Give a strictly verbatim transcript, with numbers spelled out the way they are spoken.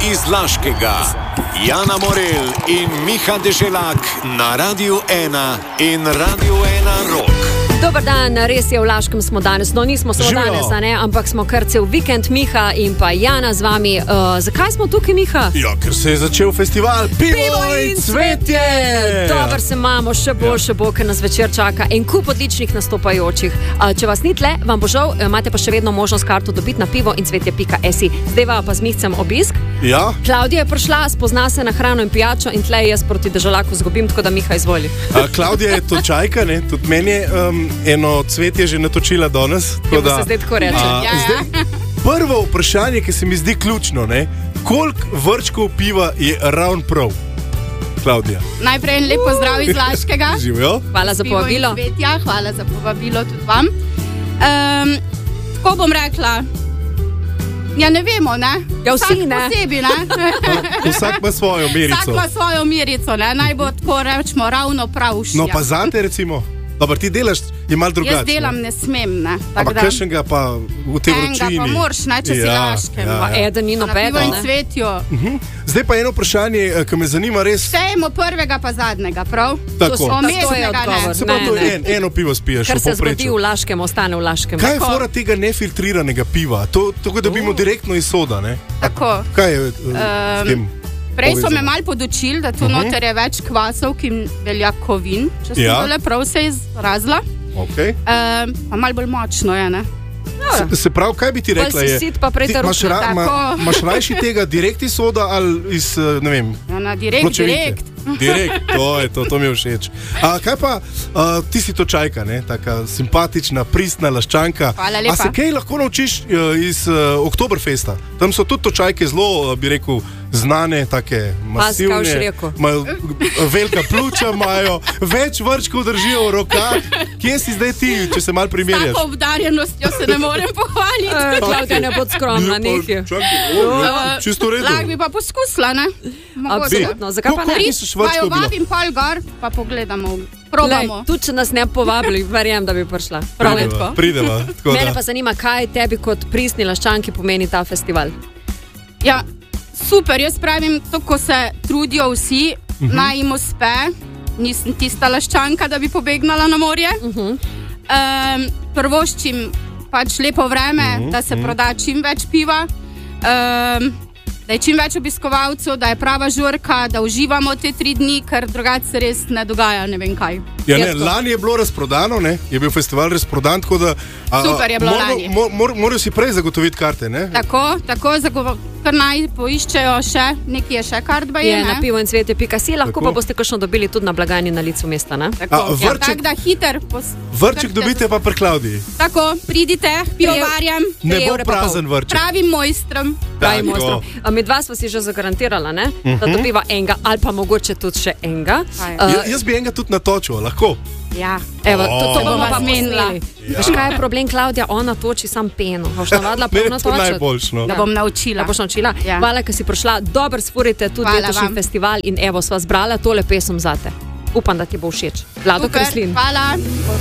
iz Laškega. Jana Morel in Miha Deželak na Radiu ena in Radiu ena Rock. Dober dan, res je, v Laškem smo danes, no nismo samo Živijo. danes, a ne, ampak smo kar cel vikend, Miha in pa Jana z vami. Uh, zakaj smo tukaj, Miha? Ja, ker se je začel festival Pivo, Pivo in in cvetje! Dobar se imamo, še bo, Ja. še bo, ker nas večer čaka en kup odličnih nastopajočih. Uh, če vas ni tle, vam bo žal, imate pa še vedno možnost karto dobiti na pivo in cvetje pika si. Zdaj va pa z Mihcem obisk. Ja, Klavdija je prišla, spozna se na hrano in pijačo in tle jaz proti Deželaku zgubim, tako da Miha izvoli. a, Klavdija je točajka, ne? Tudi meni je um, eno cvetje že natočila danes. Ti bo se zdaj tako reče. A, Ja, ja. zdaj, prvo vprašanje, ki se mi zdi ključno, ne? Koliko vrčkov piva je ravno prav? Klavdija. Najprej en lep pozdrav iz Laškega. Živijo? Hvala za Pivo in povabilo. cvetja, hvala za povabilo tudi vam. Um, tako bom rekla. Ja, ne vemo, ne? Ja, vsi, Vsak ne. Posebi, ne? Vsak ima svojo Vsak merico. ima svojo mirico, ne? Naj bo tako rečemo ravno pravšja. No, pa zate recimo. Dobar, ti delaš, je malo drugače. Jaz delam, ne smem, ne. Tako Ampak da- kakšnega pa v tej Enega vročini. pa moraš, ne, če si Laškem. ja, Pa ja. eden ni Na pivo nobeden, in ne? cvetjo. Zdaj pa eno vprašanje, eh, ki me zanima res. Štejemo prvega pa zadnjega, prav? Tako. To je Omestnega ne. odgovor. Se pravi, Ne, to ne. je en, eno pivo spiješ Kar v se zgodi povprečju. v Laškem, ostane v Laškem. Kaj je Tako. fora tega nefiltriranega piva? To, tako da bimo direktno iz soda, ne? Tako. Kaj je uh, s tem? Prej so me povezano? malo podučili, da tu uh -huh. noter je več kvasov, ki beljakovin, če sem Ja. ja. prav se izrazila. Okay. Um, pa malo bolj močno je, ne? Se, se pravi, kaj bi ti Bolj rekla? si Je, sit pa prej ti te imaš, ruke, ra, ma, tako. imaš rajši tega direkt iz soda ali iz, eh, ne vem, Ja, na direkt, pločevine? direkt. Direkt, to je to, to mi je všeč. A, kaj pa, a, ti si točajka, ne? Taka simpatična, pristna laščanka. Hvala lepa. A se kaj lahko naučiš uh, iz uh, Oktoberfesta? Tam so tudi točajke zelo, uh, bi rekel, znane, take masivne. kaj boš rekel? Imajo velika pljuča, imajo več vrčkov držijo v rokah. Kje si zdaj ti, če se mal S primerjaš? tako obdarjenostjo se ne morem pohvaliti. Eh, Klavdija, ne bod skromna, Ja, pa, nekaj. čakaj, o, ja, čisto v redu. Lahko bi pa poskusila, ne? Mogoče. Absolutno, zakaj pa Koliko ne? misliš Pa jo vrčkov bi lahko? vabim pol gor, pa pogledamo, Lej, probamo. tudi če nas ne povabili, verjam, da bi prišla. Prav je Prideva, tako. prideva, tako Mene da. pa zanima, kaj tebi kot pristni laščanki pomeni ta festival. Ja, super, jaz pravim, to, ko se trudijo vsi, uh Mhm. -huh. naj jim uspe. Nisem tista laščanka, da bi pobegnala na morje. Uh -huh. um, prvoščim pač lepo vreme, uh -huh. da se proda čim več piva, um, da je čim več obiskovalcev, da je prava žurka, da uživamo te tri dni, ker drugače se res ne dogaja ne vem kaj. Ja, ne, Je tako. lani je bilo razprodano, ne? Je bil festival razprodan, tako da a, Super je bilo moramo- lani. Mor, mor, morajo si prej zagotoviti karte, ne? Tako, tako, zago- kar naj poiščejo še, nekje je še kart baje, Je ne? na pivo in cvetje pika si, lahko Tako. pa boste kakšno dobili tudi na blagajni na licu mesta, ne? Tako, A, ja, vrček- tako da hiter. pos- Vrček krte- dobite pa pri Klaudiji. Tako, pridite, pivovarjem, Ne Tri bo evre pa pol. prazen vrček. pravim mojstrom. Pravi Tako. mojstrom. A med dva smo si že zagarantirala, ne? Da dobiva enega ali pa mogoče tudi še enega. Kaj? Uh, Ja, jaz bi enega tudi natočil, lahko. Ja. Evo, to, to O. bomo pa Zmenila. posneli. Veš, kaj je problem, Klaudija? Ona toči sam peno. Boš navadila Meni je polno to točiti. najboljše, no. Da bom naučila. Da boš naučila. Ja. Hvala, ker si prišla. Dobro sfurite tudi Hvala letošnji vam. festival in evo, sva zbrala tole pesem zate. Upam, da ti bo všeč. Vlado Super, Kreslin. hvala.